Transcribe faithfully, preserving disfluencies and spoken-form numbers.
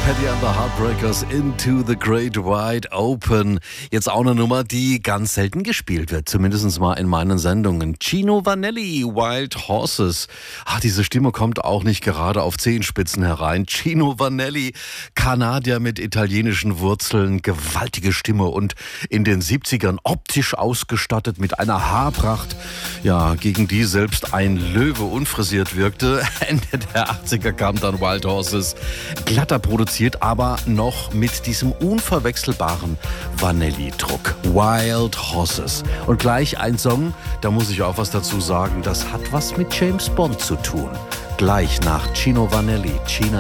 Paddy and the Heartbreakers Into the Great Wide Open. Jetzt auch eine Nummer, die ganz selten gespielt wird, zumindest mal in meinen Sendungen. Gino Vannelli, Wild Horses. Ach, diese Stimme kommt auch nicht gerade auf Zehenspitzen herein. Gino Vannelli, Kanadier mit italienischen Wurzeln, gewaltige Stimme und in den siebzigern optisch ausgestattet mit einer Haarpracht, ja, gegen die selbst ein Löwe unfrisiert wirkte. Ende der achtziger kam dann Wild Horses, glatter produziert, aber noch mit diesem unverwechselbaren Vannelli-Druck. Wild Horses. Und gleich ein Song, da muss ich auch was dazu sagen, das hat was mit James Bond zu tun. Gleich nach Gino Vannelli, Gina